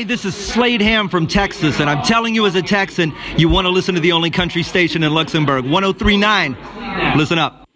this is Slade Ham from Texas, and I'm telling you as a Texan, you want to listen to the only country station in Luxembourg, 103.9. Listen up.